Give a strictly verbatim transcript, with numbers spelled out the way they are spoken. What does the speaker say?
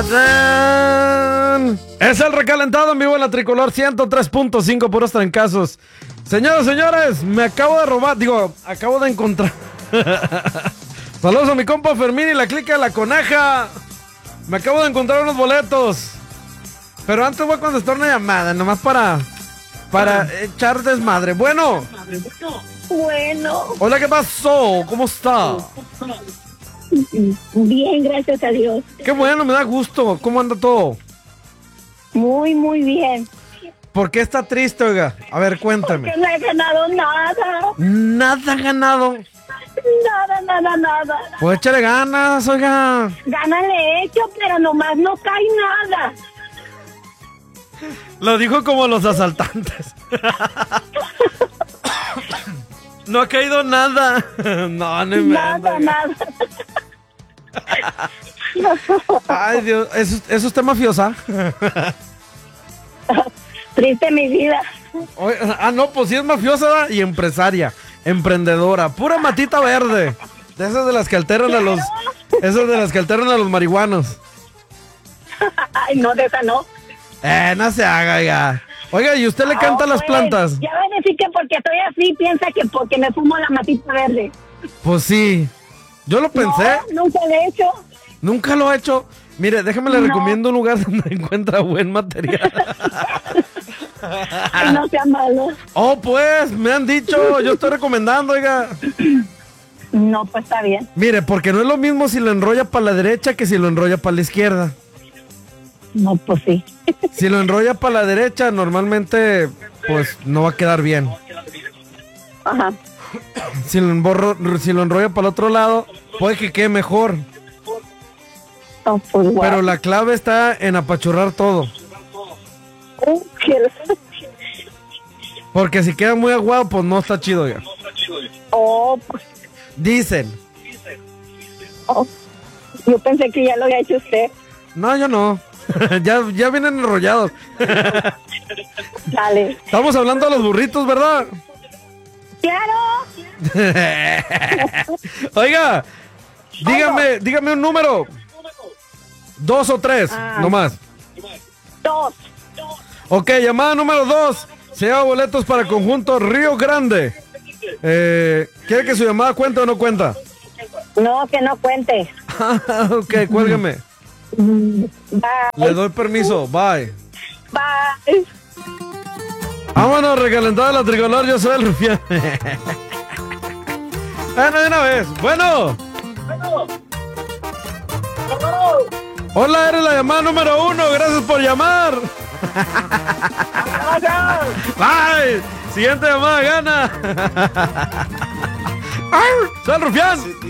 Es el recalentado en vivo en la Tricolor ciento tres punto cinco, puros trancazos. Señoras y señores, me acabo de robar, digo, acabo de encontrar. Saludos a mi compa Fermín y la clica de la coneja. Me acabo de encontrar unos boletos. Pero antes voy a contestar una llamada, nomás para, para echar desmadre. Bueno. Bueno. Hola, ¿qué pasó? ¿Cómo está? Bien, gracias a Dios. Qué bueno, me da gusto. ¿Cómo anda todo? Muy, muy bien. ¿Por qué está triste, oiga? A ver, cuéntame. Porque no he ganado nada. Nada ganado. Nada, nada, nada. Pues échale ganas, oiga. Ganas le he hecho, pero nomás no cae nada. Lo dijo como los asaltantes. No ha caído nada. No, no Nada, nada. Ay, Dios, ¿eso, eso usted mafiosa? Triste mi vida. Oye, ah, no, pues sí es mafiosa, ¿verdad? Y empresaria, emprendedora, pura matita verde. De esas de las que alteran a los... Esas de las que alteran a los marihuanos. Ay, no, de esa no. Eh, no se haga, oiga. Oiga, ¿y usted le canta a las plantas? Ya va a decir que porque estoy así piensa que porque me fumo la matita verde. Pues sí. Yo lo pensé. No, nunca lo he hecho. Nunca lo he hecho. Mire, déjame le No. recomiendo un lugar donde encuentra buen material. Ay, no sea malo. Oh, pues, me han dicho. Yo estoy recomendando, oiga. No, pues está bien. Mire, porque no es lo mismo si lo enrolla para la derecha que si lo enrolla para la izquierda. No, pues sí. Si lo enrolla para la derecha, normalmente, pues, no va a quedar bien. Ajá. Si lo, emborro, si lo enrolla para el otro lado, puede que quede mejor. Oh, pues, wow. Pero la clave está en apachurrar todo. Oh, qué- Porque si queda muy aguado, pues no está chido ya. Oh, pues, Dicen. oh. Yo pensé que ya lo había hecho usted. No, yo no. ya, ya vienen enrollados. Dale. Estamos hablando de los burritos, ¿verdad? Claro. Oiga, dígame, dígame un número. Dos o tres, Ah. nomás. Dos. Ok, llamada número dos. Se lleva boletos para el conjunto Río Grande. Eh, ¿Quiere que su llamada cuente o no cuenta? No, que no cuente. Ok, cuélgueme. Bye. Le doy permiso, bye. Bye. Vámonos, recalentada la tricolor, yo soy el rufián. Bueno, de una vez. Bueno. Hola, eres la llamada número uno. Gracias por llamar. Bye. Siguiente llamada gana. Soy el rufián.